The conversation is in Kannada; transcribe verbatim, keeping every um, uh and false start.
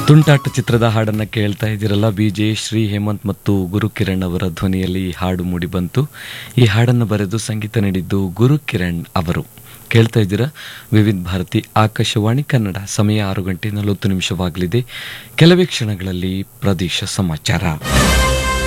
ತುಂಟಾಟ ಚಿತ್ರದ ಹಾಡನ್ನು ಕೇಳ್ತಾ ಇದ್ದೀರಲ್ಲ. ವಿ ಜೆ ಶ್ರೀ ಹೇಮಂತ್ ಮತ್ತು ಗುರುಕಿರಣ್ ಅವರ ಧ್ವನಿಯಲ್ಲಿ ಈ ಹಾಡು ಮೂಡಿ ಬಂತು. ಈ ಹಾಡನ್ನು ಬರೆದು ಸಂಗೀತ ನೀಡಿದ್ದು ಗುರುಕಿರಣ್ ಅವರು. ಕೇಳ್ತಾ ಇದ್ದೀರಾ ವಿವಿಧ ಭಾರತಿ ಆಕಾಶವಾಣಿ ಕನ್ನಡ. ಸಮಯ ಆರು ಗಂಟೆ ನಲವತ್ತು ನಿಮಿಷವಾಗಲಿದೆ. ಕೆಲವೇ ಕ್ಷಣಗಳಲ್ಲಿ ಪ್ರದೇಶ ಸಮಾಚಾರ.